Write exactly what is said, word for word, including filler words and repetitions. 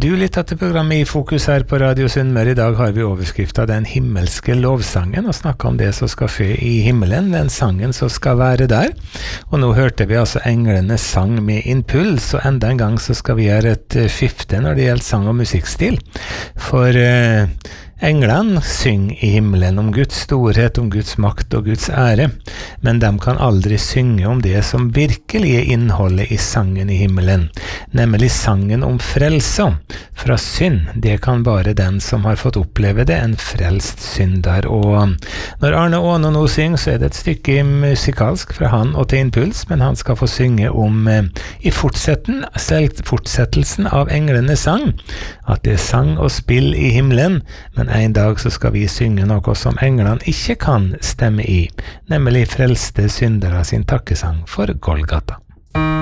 Du lytter til programmet I Fokus her på Radio Sunnmøre. I dag har vi overskriftet Den himmelske lovsangen og snakket om det som skal fø I himmelen, den sangen som skal være der. Og nå hørte vi altså englene sang med impuls, og enda en gang så skal vi gjøre et skifte når det gjelder sang og musikkstil. For eh, englene synger I himmelen om Guds storhet, om Guds makt og Guds ære, men de kan aldri synge om det som virkelig er innholdet I sangen I himmelen, nemlig sangen om frelse fra synd. Det kan bare den som har fått oppleve det, en frelst synder. Og når Arne Åne nå synger, så er det et stykke musikalsk fra han og til impuls, men han skal få synge om eh, I fortsetten, selv fortsettelsen av englenes sang, at det er sang og spill I himmelen, men en dag så skal vi synge noe som englene ikke kan stemme I, nemlig frelste syndere sin takkesang for Golgata.